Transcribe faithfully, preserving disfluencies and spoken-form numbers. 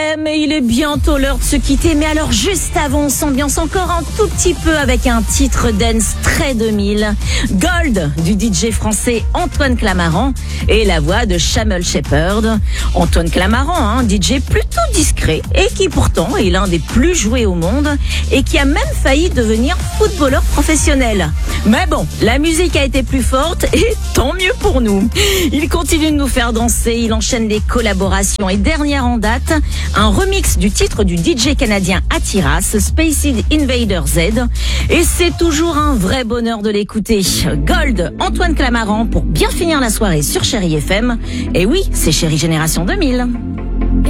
M et il est bientôt l'heure de se quitter. Mais alors juste avant, on s'ambiance encore un tout petit peu avec un titre dance très deux mille. Gold du D J français Antoine Clamaran et la voix de Chamel Shepherd. Antoine Clamaran, un D J plutôt discret et qui pourtant est l'un des plus joués au monde et qui a même failli devenir footballeur professionnel. Mais bon, la musique a été plus forte et tant mieux pour nous. Il continue de nous faire danser, il enchaîne les collaborations et dernière en date, un remix du titre du D J canadien Atiras, Spaced Invader Z. Et c'est toujours un vrai bonheur de l'écouter. Gold, Antoine Clamaran pour bien finir la soirée sur Chérie F M. Et oui, c'est Chérie Génération deux mille.